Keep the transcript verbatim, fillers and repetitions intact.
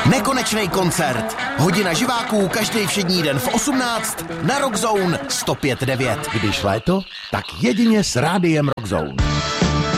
Nekonečný koncert. Hodina živáků každý všední den v osmnáct na Rockzone sto pět devět. Když léto, tak jedině s rádiem Rockzone.